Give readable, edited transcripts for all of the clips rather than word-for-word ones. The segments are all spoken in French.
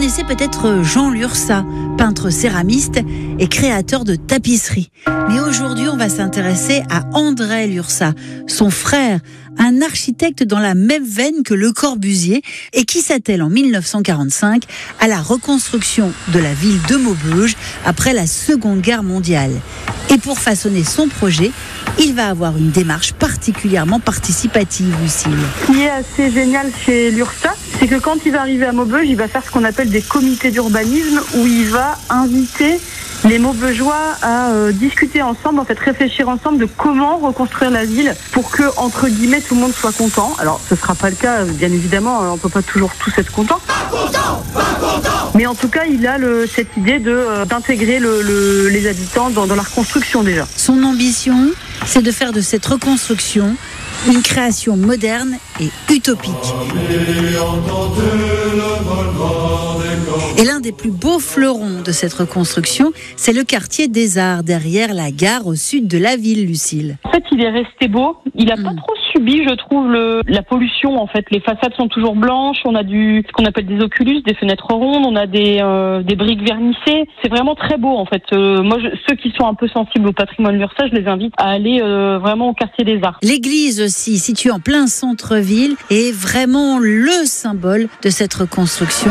connaissez peut-être Jean Lurçat, peintre céramiste et créateur de tapisseries. Mais aujourd'hui, on va s'intéresser à André Lurçat, son frère, un architecte dans la même veine que Le Corbusier et qui s'attelle en 1945 à la reconstruction de la ville de Maubeuge après la Seconde Guerre mondiale. Et pour façonner son projet, il va avoir une démarche particulièrement participative, Lucille. Ce qui est assez génial chez Lurçat, c'est que quand il va arriver à Maubeuge, il va faire ce qu'on appelle des comités d'urbanisme où il va inviter les Maubeugeois à discuter ensemble, en fait réfléchir ensemble de comment reconstruire la ville pour que, entre guillemets, tout le monde soit content. Alors, ce sera pas le cas, bien évidemment, on peut pas toujours tous être contents. Mais en tout cas, il a cette idée d'intégrer les habitants dans la reconstruction déjà. Son ambition, c'est de faire de cette reconstruction une création moderne et utopique. Et l'un des plus beaux fleurons de cette reconstruction, c'est le quartier des Arts, derrière la gare au sud de la ville, Lucille. En fait, il est resté beau. Il n'a pas trop subi, je trouve, la pollution. En fait, les façades sont toujours blanches. On a ce qu'on appelle des oculus, des fenêtres rondes. On a des briques vernissées. C'est vraiment très beau, en fait. Ceux qui sont un peu sensibles au patrimoine Lurçat, je les invite à aller vraiment au quartier des Arts. L'église aussi, située en plein centre-ville, est vraiment le symbole de cette reconstruction.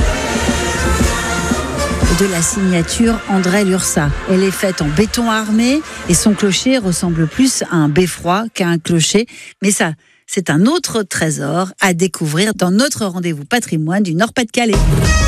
De la signature André Lurçat. Elle est faite en béton armé et son clocher ressemble plus à un beffroi qu'à un clocher. Mais ça, c'est un autre trésor à découvrir dans notre rendez-vous patrimoine du Nord-Pas-de-Calais.